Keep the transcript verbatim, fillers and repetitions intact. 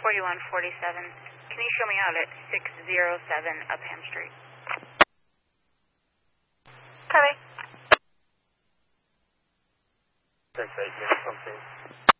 forty-one forty-seven. Can you show me out at six oh seven Upham Street? Copy. six eight zero something.